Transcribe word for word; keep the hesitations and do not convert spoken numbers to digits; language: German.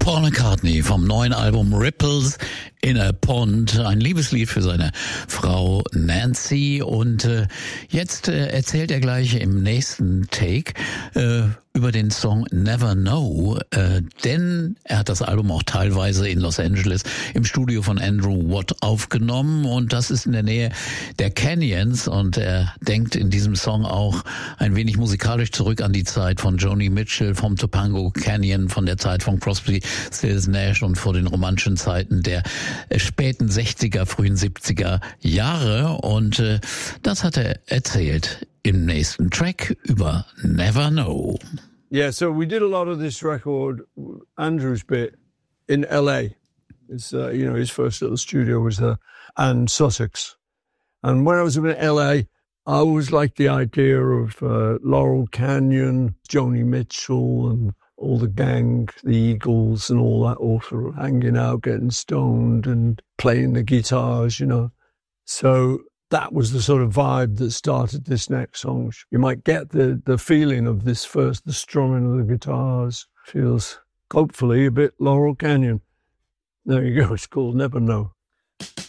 Paul McCartney vom neuen Album Ripples in a Pond, ein Liebeslied für seine Frau Nancy. Und äh, jetzt äh, erzählt er gleich im nächsten Take äh, über den Song Never Know, äh, denn er hat das Album auch teilweise in Los Angeles im Studio von Andrew Watt aufgenommen, und das ist in der Nähe der Canyons, und er denkt in diesem Song auch ein wenig musikalisch zurück an die Zeit von Joni Mitchell, vom Topanga Canyon, von der Zeit von Crosby, Stills Nash und vor den romantischen Zeiten der späten sechziger, frühen siebziger Jahre, und äh, das hat er erzählt im nächsten Track über Never Know. Yeah, so we did a lot of this record, Andrew's bit, in L A. It's, uh, you know, his first little studio was there, and Sussex. And when I was in L A, I always liked the idea of uh, Laurel Canyon, Joni Mitchell, and all the gang, the Eagles and all that, all sort of hanging out, getting stoned and playing the guitars, you know. So that was the sort of vibe that started this next song. You might get the, the feeling of this first, the strumming of the guitars. Feels, hopefully, a bit Laurel Canyon. There you go, it's called Never Know.